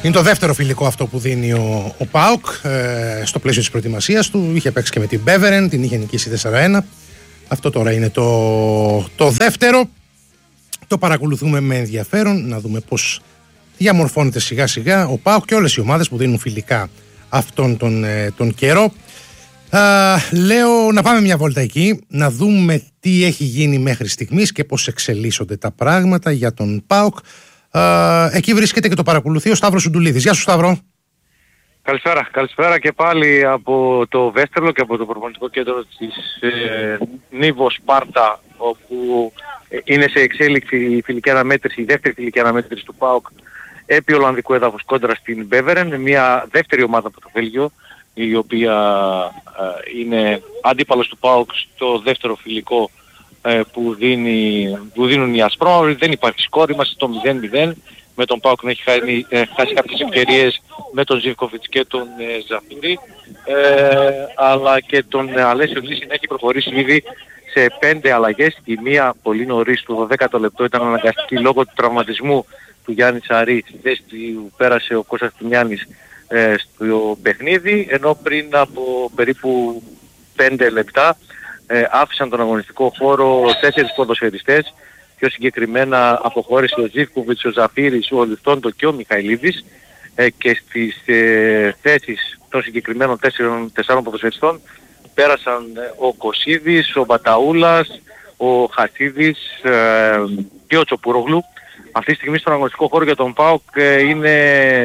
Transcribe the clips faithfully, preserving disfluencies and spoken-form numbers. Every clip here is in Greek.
Είναι το δεύτερο φιλικό αυτό που δίνει ο, ο ΠΑΟΚ ε, στο πλαίσιο της προετοιμασίας του. Είχε παίξει και με την Μπέβερεν, την είχε νικήσει τέσσερα ένα. Αυτό τώρα είναι το, το δεύτερο. Το παρακολουθούμε με ενδιαφέρον, να δούμε πώς διαμορφώνεται σιγά σιγά ο ΠΑΟΚ και όλες οι ομάδες που δίνουν φιλικά αυτόν τον, τον καιρό. Α, λέω να πάμε μια βόλτα εκεί, να δούμε τι έχει γίνει μέχρι στιγμής και πώς εξελίσσονται τα πράγματα για τον ΠΑΟΚ. Α, εκεί βρίσκεται και το παρακολουθεί ο Σταύρος Σουντουλίδης. Γεια σου Σταύρο. Καλησπέρα. Καλησπέρα και πάλι από το Βέστερλο και από το προπονητικό κέντρο της ε, Νίβο Σπάρτα, όπου είναι σε εξέλιξη η φιλική αναμέτρηση, η δεύτερη φιλική αναμέτρηση του ΠΑΟΚ επί Ολλανδικού έδαφους κόντρα στην Μπέβερεν, μια δεύτερη ομάδα από το Βέλγιο, η οποία ε, είναι αντίπαλος του ΠΑΟΚ στο δεύτερο φιλικό ε, που, δίνει, που δίνουν οι Ασπρόμαυροι. Δεν υπάρχει σκόρ, είμαστε στο μηδέν μηδέν, με τον ΠΑΟΚ να έχει χάσει, ε, χάσει κάποιες ευκαιρίες με τον Ζίβκοβιτς και τον ε, Ζαφίρη, ε, αλλά και τον ε, Αλέσιο Λύση να έχει προχωρήσει ήδη σε πέντε αλλαγές. Η μία πολύ νωρίς, το δωδέκατο λεπτό, ήταν αναγκαστική λόγω του τραυματισμού του Γιάννη Σαρή, στη θέση που πέρασε ο Κώστας Τουνιάνης ε, στο παιχνίδι, ενώ πριν από περίπου πέντε λεπτά ε, άφησαν τον αγωνιστικό χώρο τέσσερις ποδοσφαιριστές. Πιο συγκεκριμένα αποχώρησε ο Ζίβκοβιτς, ο Ζαφίρης, ο Λιφτόντο και ο Μιχαηλίδης, ε, και στις ε, θέσεις των συγκεκριμένων τέσσερων, τεσσάρων ποδοσφαιριστών πέρασαν ε, ο Κωσίδης, ο Μπαταούλας, ο Χασίδης ε, και ο Τσοπουρογλου. Αυτή τη στιγμή στον αγωνιστικό χώρο για τον ΠΑΟΚ ε, είναι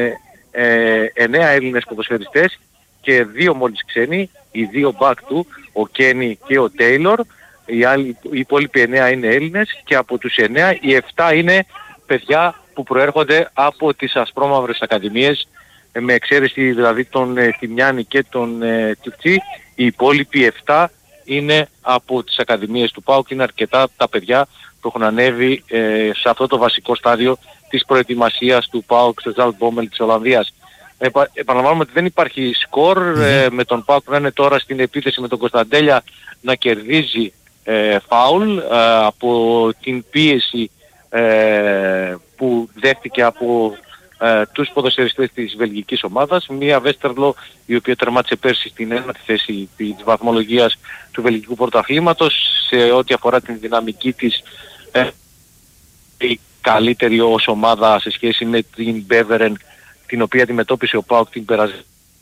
ε, εννέα Έλληνες ποδοσφαιριστές και δύο μόλις ξένοι, οι δύο μπακ του, ο Κένι και ο Τέιλορ. Οι, άλλοι, οι υπόλοιποι εννέα είναι Έλληνες και από τους εννέα οι επτά είναι παιδιά που προέρχονται από τις Ασπρόμαυρες Ακαδημίες, με εξαίρεση δηλαδή τον ε, Θημιάνη και τον ε, Τσιφτσί. Οι υπόλοιποι επτά είναι από τις Ακαδημίες του ΠΑΟΚ. Είναι αρκετά τα παιδιά που έχουν ανέβει ε, σε αυτό το βασικό στάδιο της προετοιμασίας του ΠΑΟΚ στο Ζαλτμπόμελ της Ολλανδίας. Επα, επαναλαμβάνουμε ότι δεν υπάρχει σκορ, mm-hmm. ε, με τον ΠΑΟΚ να είναι τώρα στην επίθεση, με τον Κωνσταντέλια να κερδίζει ε, φάουλ ε, από την πίεση ε, που δέχτηκε από ε, τους ποδοσφαιριστές της βελγικής ομάδας. Μια Βέστερλο η οποία τερμάτισε πέρσι στην ένατη θέση της βαθμολογίας του βελγικού πρωταθλήματος, σε ό,τι αφορά την δυναμική της ε, η καλύτερη ως ομάδα σε σχέση με την Μπέβερεν, την οποία αντιμετώπισε ο ΠΑΟΚ την περασμένη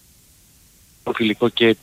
φιλικό και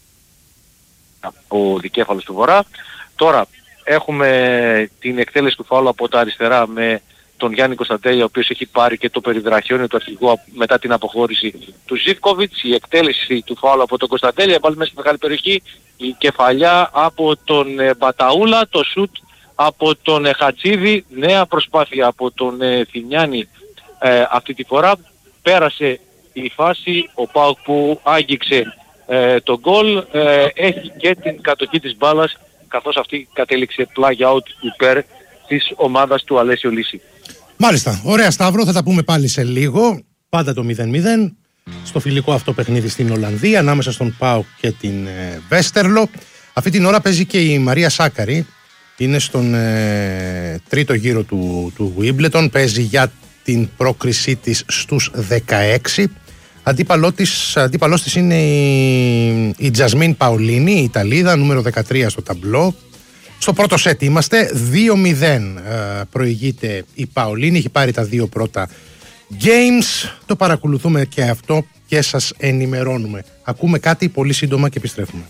ο δικέφαλος του Βορρά. Τώρα έχουμε την εκτέλεση του φάουλου από τα αριστερά με τον Γιάννη Κωνσταντέλια, ο οποίος έχει πάρει και το περιβραχιόνιο του αρχηγού μετά την αποχώρηση του Ζίβκοβιτς. Η εκτέλεση του φάουλου από τον Κωνσταντέλια, πάλι μέσα στη μεγάλη περιοχή, η κεφαλιά από τον Μπαταούλα, το σουτ από τον Χατσίδη, νέα προσπάθεια από τον Θημιάνη ε, αυτή τη φορά. Πέρασε η φάση, ο ΠΑΟΚ που άγγιξε ε, τον γκολ ε, έχει και την κατοχή της μπάλας, καθώς αυτή κατέληξε plug out υπέρ της ομάδας του Αλέσιο Λύση. Μάλιστα, ωραία Σταύρο, θα τα πούμε πάλι σε λίγο. Πάντα το μηδέν μηδέν στο φιλικό αυτό παιχνίδι στην Ολλανδία ανάμεσα στον ΠΑΟΚ και την ε, Βέστερλο. Αυτή την ώρα παίζει και η Μαρία Σάκαρη, είναι στον ε, τρίτο γύρο του, του Wimbledon, παίζει για την πρόκρισή της στους δεκαέξι. Αντίπαλό της, αντίπαλός της είναι η, η Τζασμίν Παολίνη, η Ιταλίδα, νούμερο δεκατρία στο ταμπλό. Στο πρώτο σετ είμαστε, δύο μηδέν ε, προηγείται η Παολίνη, έχει πάρει τα δύο πρώτα games. Το παρακολουθούμε και αυτό και σας ενημερώνουμε. Ακούμε κάτι πολύ σύντομα και επιστρέφουμε.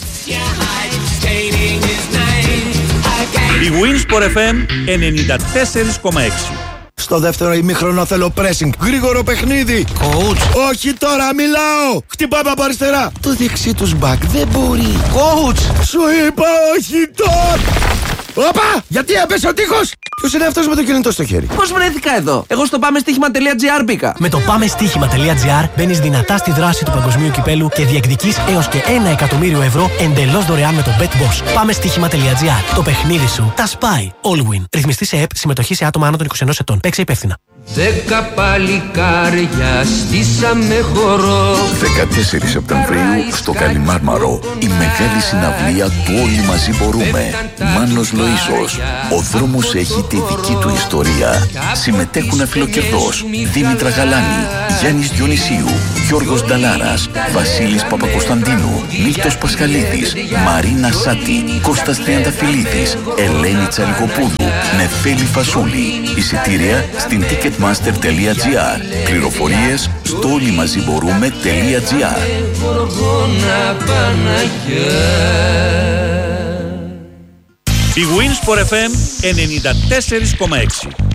Η Winsport εφ εμ ενενήντα τέσσερα κόμμα έξι. Στο δεύτερο ημίχρονο θέλω pressing. Γρήγορο παιχνίδι. Coach. Όχι τώρα, μιλάω. Χτυπάμε από αριστερά. Το δεξί τους back δεν μπορεί. Coach. Σου είπα όχι τώρα. Όπα! Γιατί έπεσε ο τείχος! Ποιος είναι αυτός με το κινητό στο χέρι? Πώς βρέθηκα εδώ? Εγώ στο πάμεστίχημα.gr μπήκα. Με το πάμεστίχημα.gr μπαίνεις δυνατά στη δράση του παγκοσμίου κυπέλου και διεκδικείς έως και ένα εκατομμύριο ευρώ εντελώς δωρεάν με το BetBoss. πάμεστίχημα.gr. Το παιχνίδι σου τα σπάει. Allwin. Ρυθμιστή σε ΕΠ, συμμετοχή σε άτομα άνω των είκοσι ενός ετών. Παίξε υπεύθυνα. Δέκα παλικάρια στήσαμε χορό. δεκατέσσερις Σεπτεμβρίου στο Καλιμάρμαρο η μεγάλη συναυλία του Όλοι Μαζί Μπορούμε. Μάνος Λοΐσος. Ο δρόμος έχει τη δική του ιστορία. Συμμετέχουν Αφιλοκερδός, Δήμητρα Γαλάνη, Γιάννης Διονυσίου, Γιώργος Νταλάρας, Βασίλης Παπακοσταντίνου, Μίλτος Πασχαλίδης, Μαρίνα Σάτη, Κώστας Τριανταφυλλίδης, Ελένη Τσαλικοπούλου, Νεφέλη Φασούλη. Εισιτήρια στην ticketmaster τελεία τζι άρ. Πληροφορίες στο όλοιμαζιμπορούμε τελεία τζι άρ. Η Winsport εφ εμ ενενήντα τέσσερα κόμμα έξι.